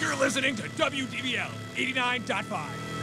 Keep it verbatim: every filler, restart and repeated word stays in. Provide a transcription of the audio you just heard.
You're listening to W D B L eighty-nine point five.